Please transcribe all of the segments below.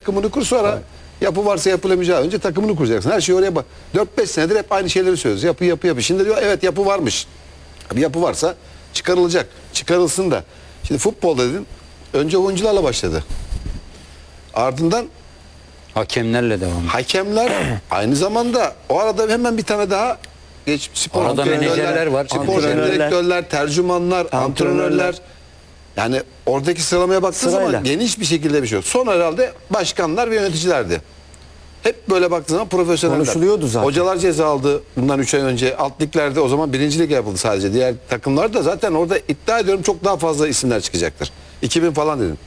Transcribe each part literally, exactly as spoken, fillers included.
takımını kur, sonra evet. yapı varsa yapıyla mücadele. Önce takımını kuracaksın. Her şey oraya bak. dört beş senedir hep aynı şeyleri söylüyoruz. Yapı yapı yapı. Şimdi diyor evet yapı varmış. Bir yapı varsa çıkarılacak. Çıkarılsın da. Şimdi futbol dedin. Önce oyuncularla başladı. Ardından hakemlerle devam. Hakemler aynı zamanda o arada hemen bir tane daha geç spor arada menajerler var. Spor direktörler, tercümanlar, antrenörler. antrenörler. Yani oradaki sıralamaya baktığın zaman geniş bir şekilde bir şey yok. Son herhalde başkanlar ve yöneticilerdi. Hep böyle baktığın zaman profesyoneller. Konuşuluyordu zaten. Hocalar ceza aldı bundan üç ay önce. Alt liglerde o zaman birinci lig yapıldı sadece. Diğer takımlar da zaten orada iddia ediyorum çok daha fazla isimler çıkacaktır. iki bin falan dedim.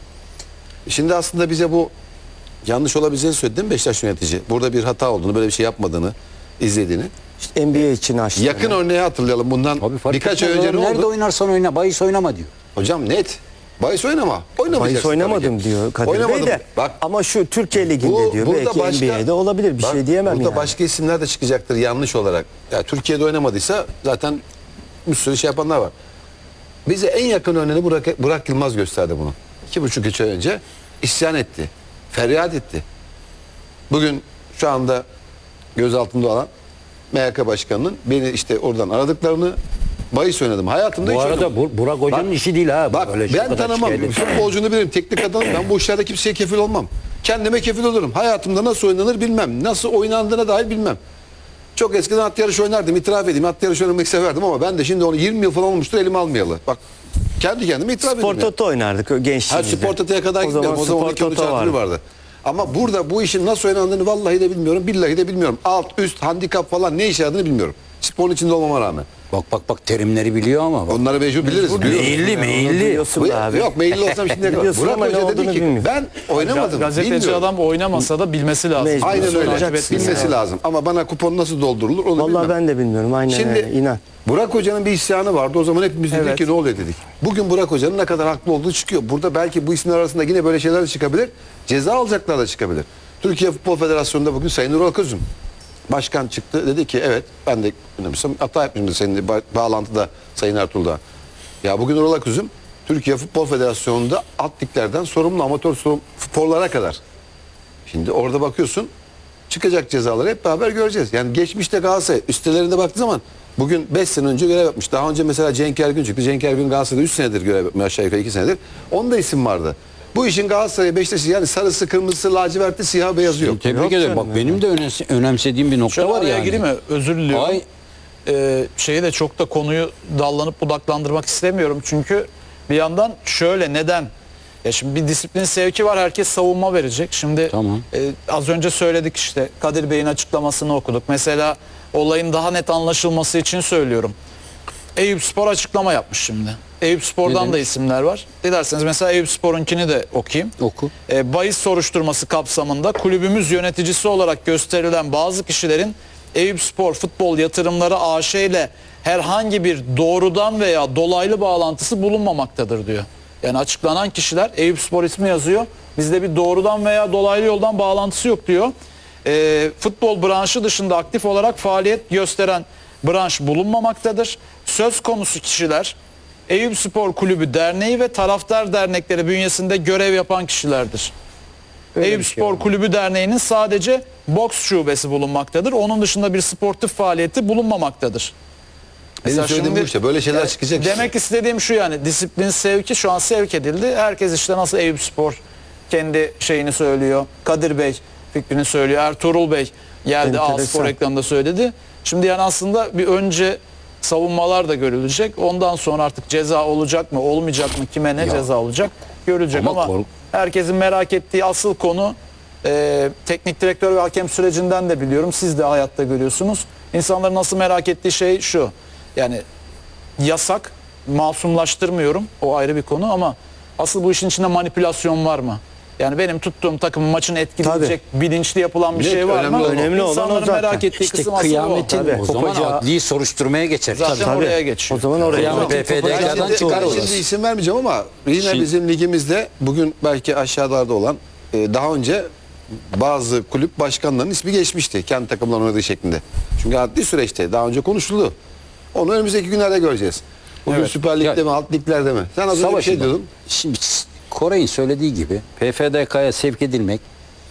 Şimdi aslında bize bu yanlış olabileceğini söyledi değil mi Beşiktaş yönetici? Burada bir hata olduğunu, böyle bir şey yapmadığını, izlediğini. İşte N B A için açtı. Yakın yani. Örneği hatırlayalım. Bundan Abi birkaç ay önce ne oldu? Nerede oynarsan oyna, bahis oynama diyor. Hocam net. Bahis oynama. Bahis oynamadım diyor Kadir oynamadım. Bey de. Bak, ama şu Türkiye Ligi'nde bu, diyor. Belki başka, N B A'de olabilir. Bir bak, şey diyemem burada yani. Burada başka isimler de çıkacaktır yanlış olarak. Ya Türkiye'de oynamadıysa zaten bir sürü şey yapanlar var. Bize en yakın örneğini Burak, Burak Yılmaz gösterdi bunu. İki buçuk üç ay önce isyan etti. Feryat etti. Bugün şu anda gözaltında olan M H K Başkanı'nın beni işte oradan aradıklarını, bahis oynadım. Hayatımda bu hiç arada bu, Burak Hoca'nın bak, işi değil ha. Bak ben tanımam. Futbolcunu bilirim. Teknik adamım. Ben bu işlerde kimseye kefil olmam. Kendime kefil olurum. Hayatımda nasıl oynanır bilmem. Nasıl oynandığına dair bilmem. Çok eskiden at yarışı oynardım. İtiraf edeyim. At yarışı oynamayı severdim ama ben de şimdi onu yirmi yıl falan olmuştur elime almayalı. Bak kendi kendime itiraf edeyim. Spor Toto oynardık gençliğimizde. Ha, Spor Toto'ya kadar gitmiyorum. O zaman on iki vardı. vardı. Ama burada bu işin nasıl oynandığını vallahi de bilmiyorum. Billahi de bilmiyorum. Alt, üst, handikap falan ne işe yaradığını bilmiyorum. Sporun içinde olmama rağmen. Bak bak bak terimleri biliyor ama. Bak. Onları mecbur biliriz. Meyilli meyilli. Yok meyilli olsam şimdiye kadar. Burak Hoca dedi ki ben oynamadım. Gazeteci bilmiyorum. adam oynamasa da bilmesi lazım. Mecbur. Aynen öyle. Bilmesi Bilmesi lazım. Ama bana kupon nasıl doldurulur onu vallahi bilmem. ben de bilmiyorum. Aynen Şimdi öyle. İnan. Burak Hoca'nın bir isyanı vardı. O zaman hepimiz dedik evet. ki ne oluyor dedik. Bugün Burak Hoca'nın ne kadar haklı olduğu çıkıyor. Burada belki bu isimler arasında yine böyle şeyler de çıkabilir. Ceza alacaklar da çıkabilir. Türkiye Futbol Federasyonu'nda bugün Sayın Nural Kızım başkan çıktı. Dedi ki evet ben de önemlisem hata yapmışım senin ba bağlantıda Sayın Ertuğrul'da. Ya bugün Nural Kızım Türkiye Futbol Federasyonu'nda alt liglerden sorumlu amatör sorum, sporlara kadar. Şimdi orada bakıyorsun çıkacak cezaları hep beraber göreceğiz. Yani geçmişte Galatasaray üstelerinde baktığı zaman bugün beş sene önce görev yapmış. Daha önce mesela Cenk Ergün çıktı. Cenk Ergün Galatasaray'da üç senedir görev yapmış. Aşağı yukarı iki senedir. Onda isim vardı. Bu işin Galatasaray, Beşiktaş'ı yani sarısı, kırmızısı, lacivertli, siyah, beyazı yok. Tebrik yok ederim. Bak yani. benim de önemsediğim bir nokta Şöyle var araya yani. gireyim mi? Özür diliyorum. Ay. Ee, şeyi de çok da konuyu dallanıp budaklandırmak istemiyorum. Çünkü bir yandan şöyle neden? Ya şimdi bir disiplin sevki var. Herkes savunma verecek. Şimdi Tamam. e, az önce söyledik işte. Kadir Bey'in açıklamasını okuduk. Mesela olayın daha net anlaşılması için söylüyorum. Eyüpspor açıklama yapmış şimdi. Eyüpspor'dan da isimler var. Dilerseniz mesela Eyüpspor'unkini de okuyayım. Oku. E, bahis soruşturması kapsamında kulübümüz yöneticisi olarak gösterilen bazı kişilerin Eyüpspor Futbol Yatırımları A Ş ile herhangi bir doğrudan veya dolaylı bağlantısı bulunmamaktadır diyor. Yani açıklanan kişiler Eyüpspor ismi yazıyor. Bizde bir doğrudan veya dolaylı yoldan bağlantısı yok diyor. E, futbol branşı dışında aktif olarak faaliyet gösteren branş bulunmamaktadır. Söz konusu kişiler Eyüpspor Kulübü Derneği ve Taraftar Dernekleri bünyesinde görev yapan kişilerdir. Eyüpspor şey Kulübü Derneği'nin sadece boks şubesi bulunmaktadır. Onun dışında bir sportif faaliyeti bulunmamaktadır. Benim söylediğim bu işte. Böyle şeyler çıkacak. Demek işte. istediğim şu yani disiplin sevki şu an sevk edildi. Herkes işte nasıl Eyüpspor kendi şeyini söylüyor. Kadir Bey fikrini söylüyor. Ertuğrul Bey geldi A-Spor ekranında söyledi. Şimdi yani aslında bir önce savunmalar da görülecek. Ondan sonra artık ceza olacak mı, olmayacak mı, kime ne ya. ceza olacak görülecek ama, ama herkesin merak ettiği asıl konu e, teknik direktör ve hakem sürecinden de biliyorum. Siz de hayatta görüyorsunuz. İnsanların nasıl merak ettiği şey şu. Yani yasak, masumlaştırmıyorum. O ayrı bir konu ama asıl bu işin içinde manipülasyon var mı? Yani benim tuttuğum takımın maçını etkileyecek Tabii. bilinçli yapılan bir Net, şey var önemli mı? Önemli olan o zaten. merak ettiği işte kısım kıyametin asıl o, o zaman Kopacağı... adli soruşturmaya geçer. Zaten tabii, oraya tabii. geçiyor. O zaman oraya. Kıyamet B F D K'dan şimdi, çıkar şimdi orası. isim vermeyeceğim ama yine Şimdi, bizim ligimizde bugün belki aşağılarda olan e, daha önce bazı kulüp başkanlarının ismi geçmişti. Kendi takımlarının oynadığı şeklinde. Çünkü adli süreçte daha önce konuşuldu. Onu önümüzdeki günlerde göreceğiz. Bugün Evet. Süper Lig'de Ya, mi, alt liglerde mi? Sen az önce bir şey diyordun. Şimdi Koray'ın söylediği gibi P F D K'ya sevk edilmek